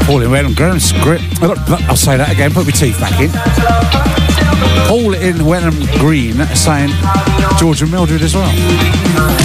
Paul in Wenham Green. I'll say that again, put my teeth back in. Paul in Wenham Green saying George and Mildred as well.